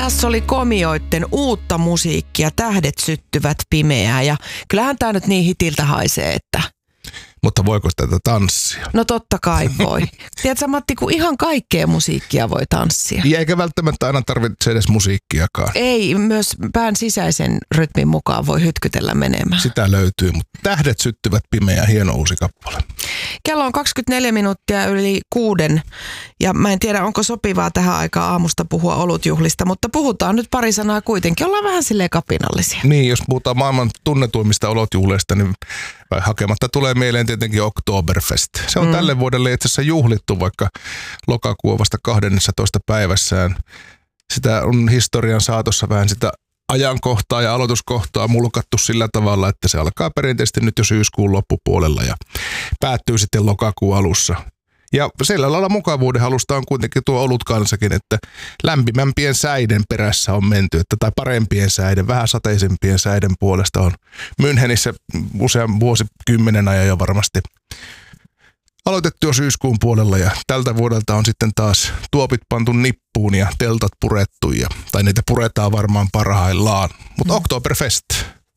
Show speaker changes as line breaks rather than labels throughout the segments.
Tässä oli Komioitten uutta musiikkia, Tähdet syttyvät pimeää, ja kyllähän tämä nyt niin hitiltä haisee, että...
Mutta voiko tätä tanssia?
No totta kai voi. Tiedätkö Matti, kun ihan kaikkea musiikkia voi tanssia.
Ja eikä välttämättä aina tarvitse edes musiikkiakaan.
Ei, myös pään sisäisen rytmin mukaan voi hytkytellä menemään.
Sitä löytyy, mutta Tähdet syttyvät pimeää, hieno uusi kappale.
Kello on 24 minuuttia yli 6, ja mä en tiedä, onko sopivaa tähän aikaan aamusta puhua olutjuhlista, mutta puhutaan nyt pari sanaa kuitenkin. Ollaan vähän silleen kapinallisia.
Niin, jos puhutaan maailman tunnetuimmista olutjuhleista, niin hakematta tulee mieleen tietenkin Oktoberfest. Se on tälle vuodelle itse asiassa juhlittu, vaikka lokakuu on vasta 12. päivässään. Sitä on historian saatossa vähän sitä ajankohtaa ja aloituskohtaa mulkattu sillä tavalla, että se alkaa perinteisesti nyt jo syyskuun loppupuolella ja päättyy sitten lokakuun alussa. Ja sillä lailla mukavuuden halusta on kuitenkin tuo olutkansakin, että lämpimämpien säiden perässä on menty, tai parempien säiden, vähän sateisempien säiden puolesta on Münchenissä usean vuosikymmenen ajan jo varmasti aloitettu jo syyskuun puolella, ja tältä vuodelta on sitten taas tuopit pantu nippuun ja teltat purettu, tai niitä puretaan varmaan parhaillaan. Mutta Oktoberfest,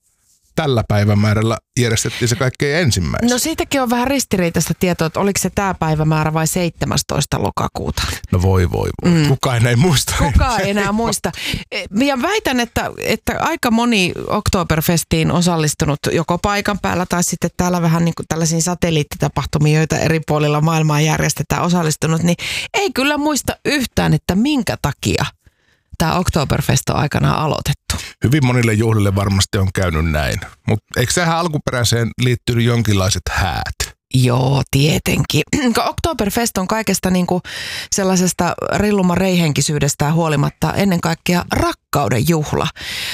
tällä päivämäärällä järjestettiin se kaikkein ensimmäisenä.
No siitäkin on vähän ristiriitaista tietoa, että oliko se tämä päivämäärä vai 17. lokakuuta.
No voi. Kukaan ei muista.
Kukaan ei enää muista. Ja väitän, että aika moni Oktoberfestiin osallistunut joko paikan päällä tai sitten täällä vähän niin kuin tällaisiin satelliittitapahtumiin, joita eri puolilla maailmaa järjestetään osallistunut, niin ei kyllä muista yhtään, että minkä takia tämä Oktoberfest on aikanaan aloitettu.
Hyvin monille juhlille varmasti on käynyt näin, mutta eikö tähän alkuperäiseen liittynyt jonkinlaiset häät?
Joo, tietenkin. Oktoberfest on kaikesta niin kuin sellaisesta rillumareihenkisyydestään huolimatta ennen kaikkea rakkauden juhla.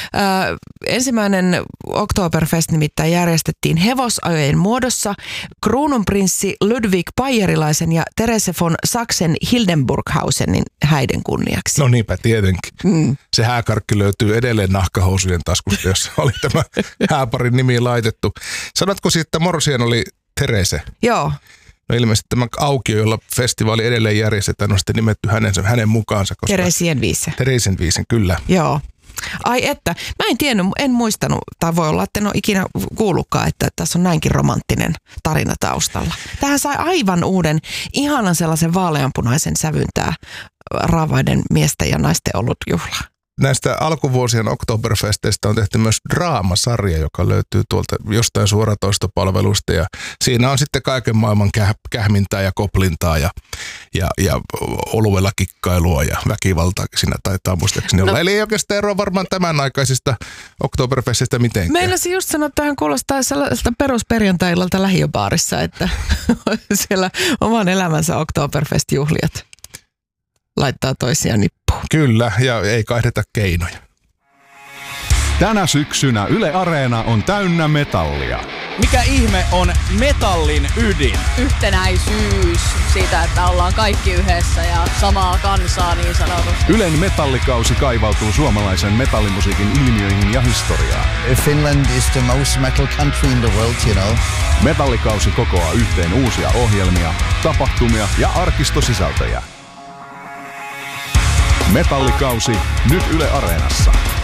Ensimmäinen Oktoberfest nimittäin järjestettiin hevosajojen muodossa kruununprinssi Ludwig Bayerilaisen ja Therese von Sachsen-Hildenburghausenin häiden kunniaksi.
No niinpä tietenkin. Se hääkarkki löytyy edelleen nahkahousujen taskusta, jossa oli tämä hääparin nimi laitettu. Sanotko siitä, että morsian oli Therese?
Joo.
No ilmeisesti tämä aukio, jolla festivaali edelleen järjestetään, on sitten nimetty hänen mukaansa. Theresienwiese, kyllä.
Joo. Ai että, mä en tiennyt, en muistanut, tai voi olla, että en ole ikinä kuullutkaan, että tässä on näinkin romanttinen tarina taustalla. Tähän sai aivan uuden, ihanan sellaisen vaaleanpunaisen sävyn tää raavaiden miesten ja naisten ollut juhla.
Näistä alkuvuosien Oktoberfesteistä on tehty myös draamasarja, joka löytyy tuolta jostain suoratoistopalvelusta. Ja siinä on sitten kaiken maailman kähmintää ja koplintaa ja oluella kikkailua ja väkivaltaa siinä taitaa muistaakseni olla. Eli ei oikeastaan eroa varmaan tämän aikaisista Oktoberfestistä mitenkään.
Meinasin just sanoa, että tähän kuulostaa sellaiselta perusperjantai-illalta lähiöbaarissa, että siellä oman elämänsä Oktoberfest-juhlijat laittaa toisiaan nippuun.
Kyllä, ja ei kaihdeta keinoja.
Tänä syksynä Yle Areena on täynnä metallia.
Mikä ihme on metallin ydin?
Yhtenäisyys siitä, että ollaan kaikki yhdessä ja samaa kansaa niin sanotusti.
Ylen metallikausi kaivautuu suomalaisen metallimusiikin ilmiöihin ja historiaan.
Finland is the most metal country in the world, you know.
Metallikausi kokoaa yhteen uusia ohjelmia, tapahtumia ja arkistosisältöjä. Metallikausi nyt Yle Areenassa.